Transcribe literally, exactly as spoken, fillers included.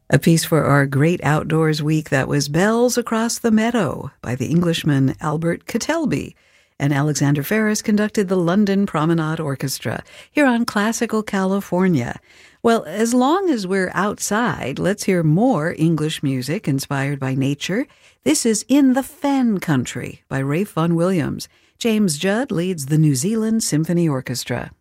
A piece for our Great Outdoors Week that was Bells Across the Meadow by the Englishman Albert Kettelby, and Alexander Ferris conducted the London Promenade Orchestra here on Classical California. Well, as long as we're outside, let's hear more English music inspired by nature. This is In the Fen Country by Ralph Vaughan Williams. James Judd leads the New Zealand Symphony Orchestra.